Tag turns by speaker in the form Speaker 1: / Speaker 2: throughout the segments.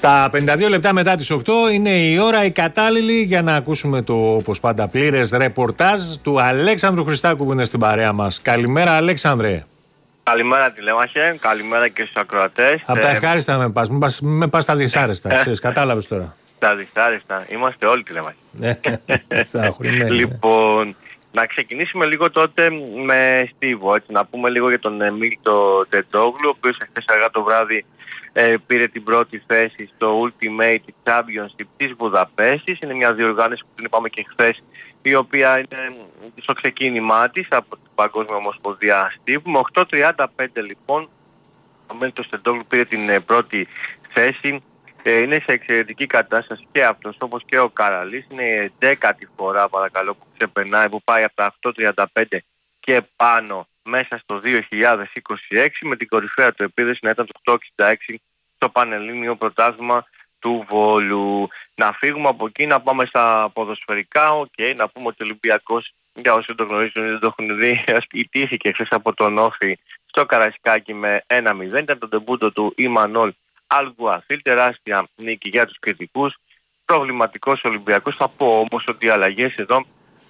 Speaker 1: Στα 52 λεπτά μετά τις 8 είναι η ώρα η κατάλληλη για να ακούσουμε το, όπως πάντα, πλήρες ρεπορτάζ του Αλέξανδρου Χριστάκου που είναι στην παρέα μας. Καλημέρα, Αλέξανδρε.
Speaker 2: Καλημέρα, Τηλέμαχε. Καλημέρα και στους ακροατές.
Speaker 1: Από τα ευχάριστα με πας. Μην με πας στα δυσάρεστα. Ξέρεις, κατάλαβες τώρα.
Speaker 2: Τα δυσάρεστα. Είμαστε όλοι, Τηλέμαχε. Λοιπόν, να ξεκινήσουμε λίγο τότε με Στίβο. Έτσι, να πούμε λίγο για τον Εμίλ Τεντόγλου, ο οποίος χθες αργά το βράδυ πήρε την πρώτη θέση στο Ultimate Championship της Βουδαπέστης. Είναι μια διοργάνωση που την είπαμε και χθες, η οποία είναι στο ξεκίνημά της από την Παγκόσμια Ομοσπονδία Στίβου. Με 8.35 λοιπόν ο Μέλτος Τεντόγλου πήρε την πρώτη θέση. Είναι σε εξαιρετική κατάσταση και αυτός, όπως και ο Καραλής. Είναι η 10η φορά, παρακαλώ, που ξεπερνάει, που πάει από τα 8.35 και πάνω μέσα στο 2026, με την κορυφαία του επίδοση να ήταν το 8.66 στο Πανελλήνιο Πρωτάθλημα του Βόλου. Να φύγουμε από εκεί, να πάμε στα ποδοσφαιρικά. Να πούμε ότι ο Ολυμπιακός, για όσοι το γνωρίζουν ή δεν το έχουν δει, ιτήθηκε χθες από τον Όφη στο Καραϊσκάκι με 1-0. Ήταν το ντεμπούτο του Ιμανόλ Αλγκουαθίλ, τεράστια νίκη για τους κριτικούς. Προβληματικός Ολυμπιακός. Θα πω όμως ότι οι αλλαγές εδώ,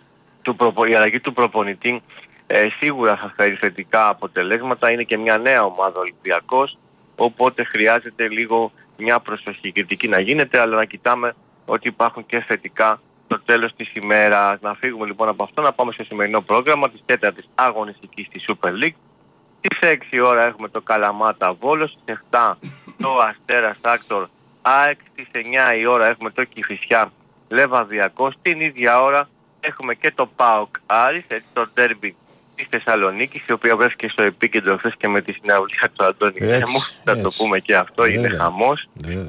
Speaker 2: η αλλαγή του προπονητή σίγουρα θα φέρει θετικά αποτελέσματα. Είναι και μια νέα ομάδα Ολυμπιακός, οπότε χρειάζεται λίγο μια προσοχή κριτική να γίνεται, αλλά να κοιτάμε ότι υπάρχουν και θετικά στο τέλος της ημέρας. Να φύγουμε λοιπόν από αυτό, να πάμε στο σημερινό πρόγραμμα της 4ης αγωνιστικής της Super League. Στις 6 ώρα έχουμε το Καλαμάτα Βόλος, στις 7 το Αστέρας Άκτορ ΑΕΚ, στις 9 η ώρα έχουμε το Κηφισιά Λεβαδιακό, στην ίδια ώρα έχουμε και το ΠΑΟΚ Άρης, έτσι, το ντέρμπι της Θεσσαλονίκης, η οποία βρέθηκε στο επίκεντρο χθες και με τη συναυλία του Αντώνη Θέμου. Θα το πούμε και αυτό, είναι χαμός.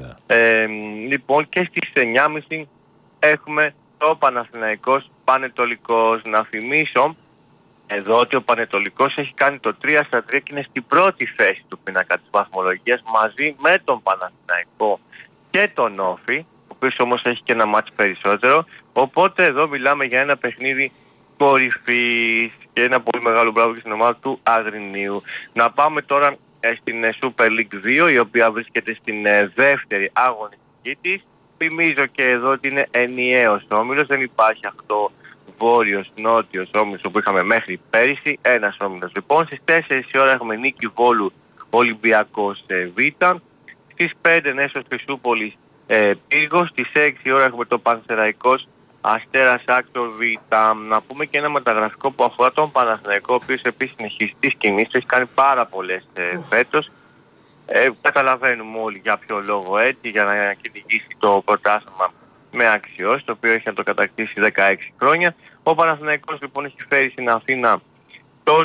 Speaker 2: Λοιπόν, και στις 9.30 έχουμε το Παναθηναϊκός Πανετολικός. Να θυμίσω εδώ ότι ο Πανετολικός έχει κάνει το 3-3 και είναι στην πρώτη θέση του πίνακα της βαθμολογίας μαζί με τον Παναθηναϊκό και τον Όφη, ο οποίος όμως έχει και ένα μάτς περισσότερο. Οπότε εδώ μιλάμε για ένα παιχνίδι κορυφής και ένα πολύ μεγάλο μπράβο και στην ομάδα του Αγρινίου. Να πάμε τώρα στην Super League 2, η οποία βρίσκεται στην δεύτερη αγωνιστική της. Θυμίζω και εδώ ότι είναι ενιαίος όμιλος, δεν υπάρχει αυτό βόρειος, νότιος όμιλος που είχαμε μέχρι πέρυσι, ένας όμιλος. Λοιπόν, στις 4 η ώρα έχουμε Νίκη Βόλου Ολυμπιακός Β, στις 5 Νέσος Χρυσούπολης Πύργος, στις 6 η ώρα έχουμε το Πανσεραϊκός Αστέρας Άκτορ Β. Να πούμε και ένα μεταγραφικό που αφορά τον Παναθηναϊκό, ο οποίος επίσης συνεχίζει τις κινήσεις, έχει κάνει πάρα πολλές φέτος. Καταλαβαίνουμε όλοι για ποιο λόγο, έτσι, για να κυνηγήσει το πρωτάθλημα με αξιώσεις, το οποίο έχει να το κατακτήσει 16 χρόνια. Ο Παναθηναϊκός λοιπόν έχει φέρει στην Αθήνα τον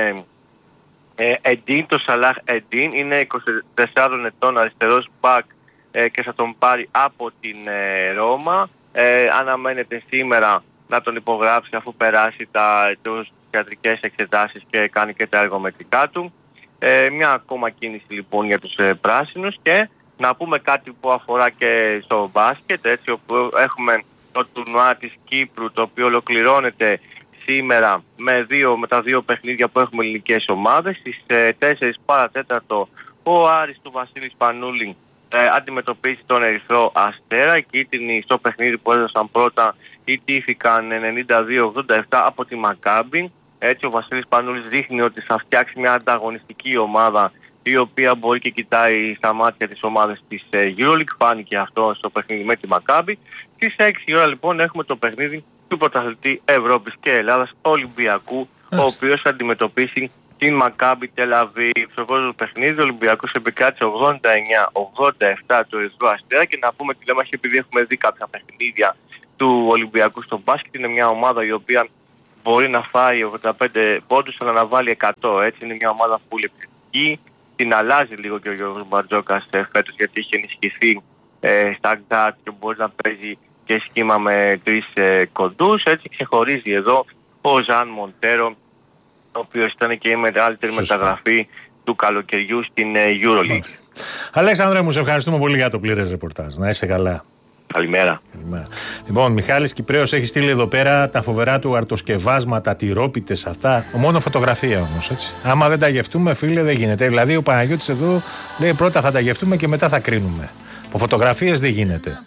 Speaker 2: Εντίν, τον Σαλάχ Εντίν, είναι 24 ετών, αριστερός μπακ και θα τον πάρει από την Ρώμα. Αναμένεται σήμερα να τον υπογράψει αφού περάσει τις ιατρικές εξετάσεις και κάνει και τα εργομετρικά του. Μια ακόμα κίνηση λοιπόν για τους πράσινους. Και να πούμε κάτι που αφορά και στο μπάσκετ, έτσι, όπου έχουμε το τουρνουά της Κύπρου, το οποίο ολοκληρώνεται σήμερα με τα δύο παιχνίδια που έχουμε ελληνικές ομάδες. Στις 4 παρατέταρτο ο Άρης του Βασίλη Σπανούλη αντιμετωπίσει τον Ερυθρό Αστέρα. Οι κίτρινοι στο παιχνίδι που έδωσαν πρώτα ιτήθηκαν 92-87 από τη Μακάμπι. Έτσι ο Βασίλης Πανούλης δείχνει ότι θα φτιάξει μια ανταγωνιστική ομάδα, η οποία μπορεί και κοιτάει στα μάτια της ομάδας της EuroLeague. Φάνηκε αυτό στο παιχνίδι με τη Μακάμπι. Στις 6 η ώρα λοιπόν έχουμε το παιχνίδι του πρωταθλητή Ευρώπης και Ελλάδας Ολυμπιακού, ο οποίος θα αντιμετωπίσει την Μακάμπι Τελαβίβ. Στο πρώτο παιχνίδι ο Ολυμπιακός επικράτησε 89-87 του Ερυθρού Αστέρα. Και να πούμε, Τηλέμαχε, επειδή έχουμε δει κάποια παιχνίδια του Ολυμπιακού στο μπάσκετ, είναι μια ομάδα η οποία μπορεί να φάει 85 πόντους αλλά να βάλει 100. Έτσι, είναι μια ομάδα που είναι επιθετική. Την αλλάζει λίγο και ο Γιώργος Μπαρτζόκας φέτος, γιατί έχει ενισχυθεί στα γκάρτ και μπορεί να παίζει και σχήμα με τρεις κοντούς. Έτσι ξεχωρίζει εδώ ο Ζαν Μοντέρο, ο οποίος ήταν και η μεγαλύτερη μεταγραφή του καλοκαιριού στην EuroLeague.
Speaker 1: Αλέξανδρε μου, σε ευχαριστούμε πολύ για το πλήρες ρεπορτάζ. Να είσαι καλά.
Speaker 2: Καλημέρα.
Speaker 1: Λοιπόν, Μιχάλης Κυπρέος έχει στείλει εδώ πέρα τα φοβερά του αρτοσκευάσματα, τυρόπιτες αυτά. Μόνο φωτογραφία όμως, έτσι. Άμα δεν τα γευτούμε, φίλε, δεν γίνεται. Δηλαδή, ο Παναγιώτης εδώ λέει πρώτα θα τα γευτούμε και μετά θα κρίνουμε. Από φωτογραφίες δεν γίνεται.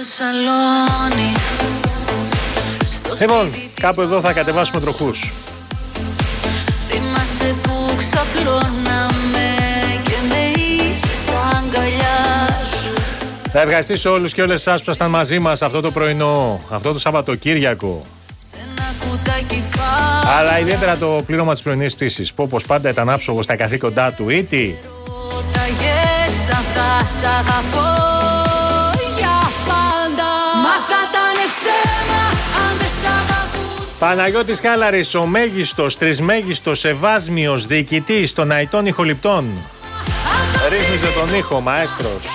Speaker 1: Λοιπόν, κάπου εδώ θα κατεβάσουμε τροχούς. Θυμάσαι που ξαπλώναμε και με είχες αγκαλιά σου. Θα ευχαριστήσω όλους και όλες εσάς που ήσασταν μαζί μας αυτό το πρωινό, αυτό το Σαββατοκύριακο. Αλλά ιδιαίτερα το πλήρωμα της πρωινής πτήσης, που όπως πάντα ήταν άψογο στα καθήκοντά του. Ήτι. Παναγιώτης Χάλαρης, ο μέγιστος, τρισμέγιστος, ευάσμιος διοικητής των Αητών Ηχοληπτών. Ρύθμιζε τον ήχο, μαέστρος.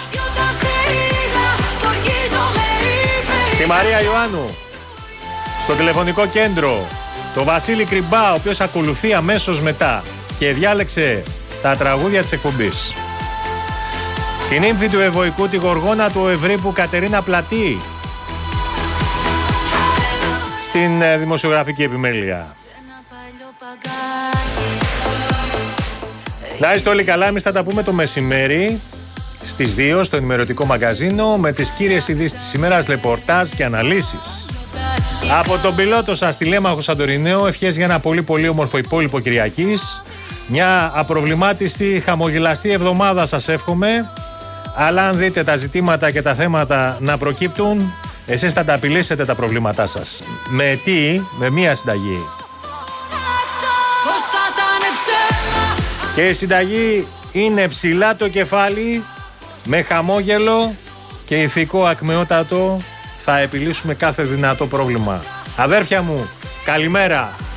Speaker 1: Τη Μαρία Ιωάννου, στο τηλεφωνικό κέντρο, το Βασίλη Κρυμπά, ο οποίος ακολουθεί αμέσως μετά και διάλεξε τα τραγούδια της εκπομπής. Την ύμφη του Ευωικού, τη Γοργόνα του Ευρύπου Κατερίνα Πλατή, στην δημοσιογραφική επιμέλεια. Να είστε όλοι καλά, εμείς θα τα πούμε το μεσημέρι στις 2 στο ενημερωτικό μαγκαζίνο με τις κύριες ειδήσεις της ημέρας, ρεπορτάζ και αναλύσεις. Από τον πιλότο σας, τηλέμαχο Σαντορινέο, ευχές για ένα πολύ πολύ όμορφο υπόλοιπο Κυριακής. Μια απροβλημάτιστη, χαμογελαστή εβδομάδα σας εύχομαι. Αλλά αν δείτε τα ζητήματα και τα θέματα να προκύπτουν, εσείς θα τα απειλήσετε τα προβλήματά σας. Με τι? Με μία συνταγή. Και η συνταγή είναι ψηλά το κεφάλι, με χαμόγελο και ηθικό ακμεότατο θα επιλύσουμε κάθε δυνατό πρόβλημα. Αδέρφια μου, καλημέρα.